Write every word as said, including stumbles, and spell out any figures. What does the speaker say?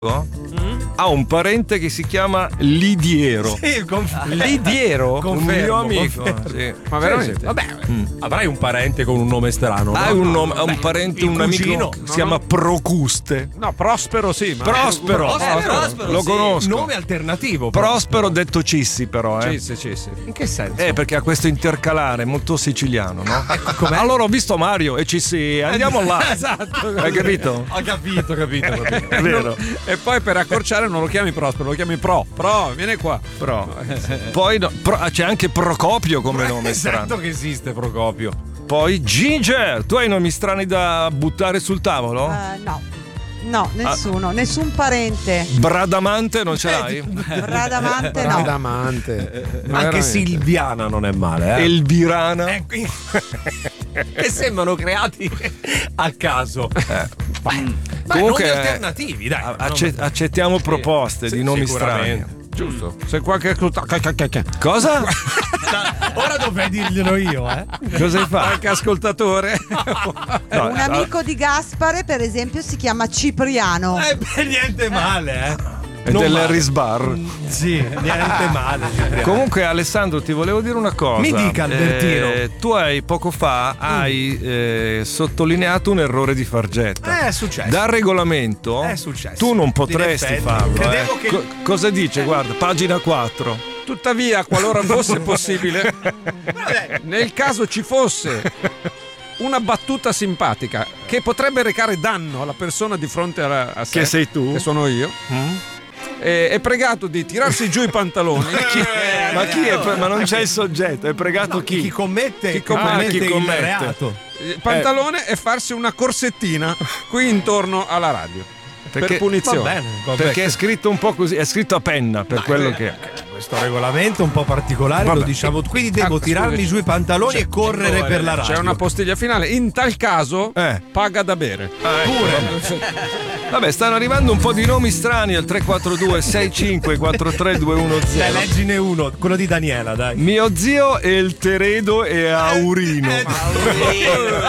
ha un parente che si chiama Lidiero. Sì, conf- Lidiero? Confermo, un mio amico. confermo. Sì. Ma veramente? Sì, vabbè, mm. avrai un parente con un nome strano. Hai no? un, nome, no, un beh, parente, il un cugino. amico che No, si chiama no. Procuste. No, Prospero sì. Ma Prospero. Eh, Prospero, Lo sì. conosco. Nome alternativo. Prospero detto Cissi, però. Eh. Sì, sì, sì. In che senso? Eh, perché ha questo intercalare molto siciliano, no? com'è? Allora ho visto Mario e Cissi, andiamo là. Esatto. Hai capito? Ho capito, capito, capito. È vero. E poi per accorciare non lo chiami Prospero, lo chiami Pro. Pro, vieni qua. Pro. Poi no, Pro- c'è anche Procopio come nome Esatto strano. che esiste Procopio. Poi Ginger. Tu hai nomi strani da buttare sul tavolo? Eh, no, no, nessuno, nessun parente. Bradamante non ce l'hai? Radamante no. Radamante. Anche Silviana non è male, eh. Elbirana. Ecco, che sembrano creati a caso. Ma Comunque, nomi alternativi, dai. Acce- accettiamo proposte Sì, di nomi sicuramente. strani. Giusto. Se qualche Cosa? Ora dovrei dirglielo io, eh. Cosa hai fatto? qualche ascoltatore. No, Un amico di Gaspare, per esempio, si chiama Cipriano. Eh, beh, niente male, eh. È Non dell'Harris Bar. male. Sì, niente male. Cipriano. Comunque Alessandro ti volevo dire una cosa. Mi dica, Albertino. Eh, tu hai poco fa hai eh, sottolineato un errore di Fargetta. Eh, è successo. Dal regolamento È successo. tu non In potresti effetti, farlo. credevo eh. che- Co- cosa dice? Guarda, pagina quattro. Tuttavia, qualora fosse possibile, nel caso ci fosse una battuta simpatica che potrebbe recare danno alla persona di fronte a, a sé, Che sei tu? che sono io, è, è pregato di tirarsi giù i pantaloni. Eh, Ma chi è? no, Ma non perché- c'è il soggetto, è pregato No, chi? chi commette, Chi commette, commette chi il commette. reato. Il pantalone e farsi una corsettina qui intorno alla radio. Perché- per punizione. Va bene, va bene. Perché è scritto un po' così, è scritto a penna per quello che è. Questo regolamento un po' particolare, Vabbè. lo diciamo. Quindi devo Ah, tirarmi scusi. giù i pantaloni e correre per la radio. C'è una postiglia finale. In tal caso, Eh. paga da bere. Ah, ecco, vabbè. Vabbè, stanno arrivando un po' di nomi strani al tre quattro due sei cinque quattro tre due uno Dai, zero. leggine uno, quello di Daniela, dai. Mio zio è il Teredo e Aurino. Eh,